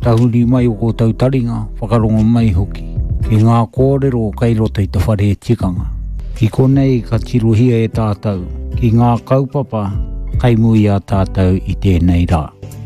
tahuri mai o kōtau taringa, whakarongo mai hoki. Ki ngā kōrero o kai roto i te whare e tikanga. Ki konei ka tirohia e tātou, ki ngā kaupapa, kai mui a tātou i tēnei rā.